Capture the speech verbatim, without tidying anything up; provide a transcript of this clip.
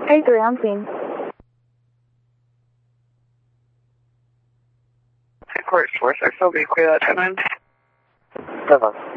eight three, I'm seen. Court four six will be clear that time. Seven.